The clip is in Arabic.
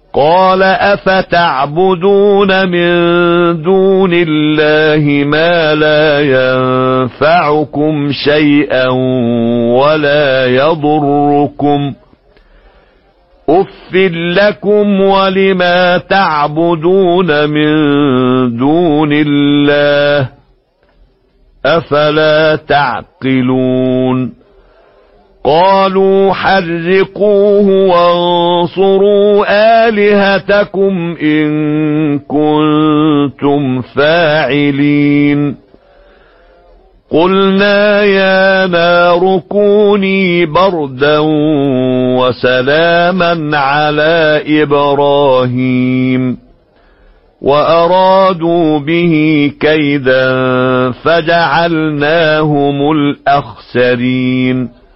قال أفتعبدون من دون الله ما لا ينفعكم شيئا ولا يضركم أف لكم ولما تعبدون من دون الله أفلا تعقلون قالوا حرقوه وانصروا آلهتكم إن كنتم فاعلين قلنا يا نار كوني بردا وسلاما على إبراهيم وأرادوا به كيدا فجعلناهم الأخسرين